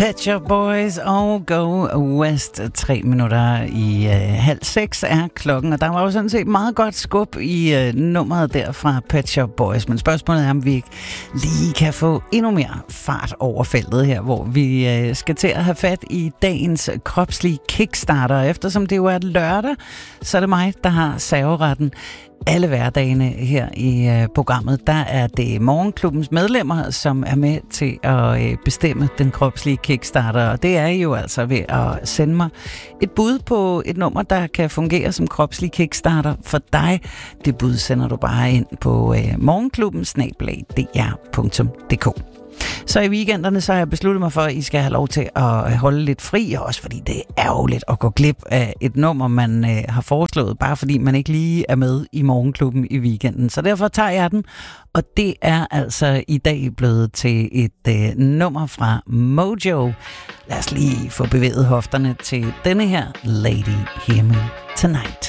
Pet Shop Boys og Go West. 3 minutter i 5:30 er klokken, og der var jo sådan set meget godt skub i nummeret der fra Pet Shop Boys, men spørgsmålet er, om vi ikke lige kan få endnu mere fart over feltet her, hvor vi skal til at have fat i dagens kropslige kickstarter. Eftersom det jo er lørdag, så er det mig, der har serveretten. Alle hverdagene her i programmet, der er det Morgenklubbens medlemmer, som er med til at bestemme den kropslige kickstarter. Og det er jo altså ved at sende mig et bud på et nummer, der kan fungere som kropslig kickstarter for dig. Det bud sender du bare ind på morgenklubben@dr.dk. Så i weekenderne, så har jeg besluttet mig for, at I skal have lov til at holde lidt fri, også fordi det er ærgerligt at gå glip af et nummer, man har foreslået, bare fordi man ikke lige er med i Morgenklubben i weekenden. Så derfor tager jeg den, og det er altså i dag blevet til et nummer fra Mojo. Lad os lige få bevæget hofterne til denne her Lady Hear Me Tonight.